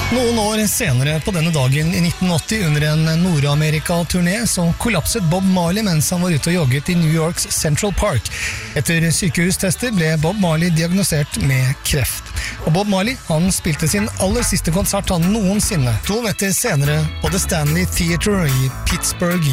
Noen år senere på denne dagen i 1980 under en Nord-Amerika-turné så kollapset Bob Marley mens han var ute og jogget i New Yorks Central Park. Etter sykehustester ble Bob Marley diagnosert med kreft. Og Bob Marley han spilte sin aller siste konsert han noensinne. 2 netter senere på The Stanley Theatre i Pittsburgh